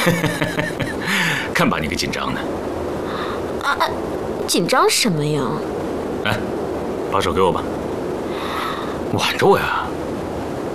看把你给紧张的。 紧张什么呀？ 来，把手给我吧。挽着我呀。